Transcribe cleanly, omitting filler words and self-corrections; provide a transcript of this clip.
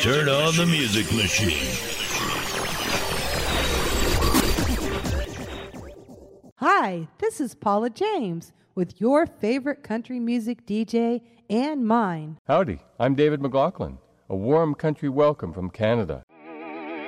turn on the music machine. Hi, this is Paula James with your favorite country music DJ and mine. Howdy, I'm David McLaughlin. A warm country welcome from Canada.